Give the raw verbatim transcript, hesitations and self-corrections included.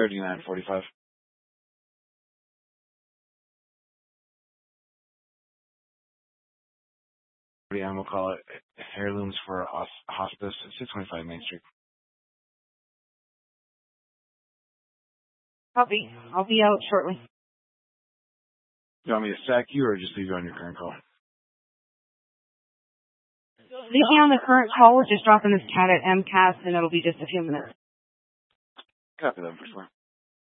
thirty-nine forty-five. And we'll call it Heirlooms for Hospice, six twenty-five Main Street. Copy. I'll be out shortly. You want me to sack you or just leave you on your current call? Leave me on the current call. We're just dropping this cat at M C A S, and it'll be just a few minutes. Copy that, first one.